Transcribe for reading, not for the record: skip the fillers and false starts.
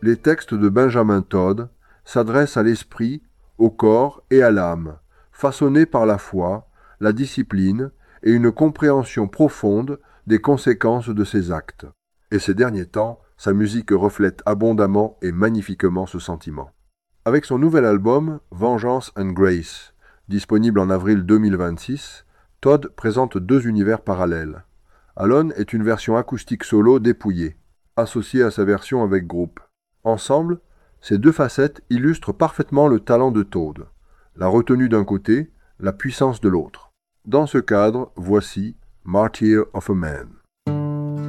Les textes de Benjamin Todd s'adressent à l'esprit, au corps et à l'âme, façonnés par la foi, la discipline et une compréhension profonde des conséquences de ses actes. Et ces derniers temps, sa musique reflète abondamment et magnifiquement ce sentiment. Avec son nouvel album, Vengeance and Grace, disponible en avril 2026, Todd présente deux univers parallèles. Alone est une version acoustique solo dépouillée, associée à sa version avec groupe. Ensemble, ces deux facettes illustrent parfaitement le talent de Todd, la retenue d'un côté, la puissance de l'autre. Dans ce cadre, voici Martyr of a Man.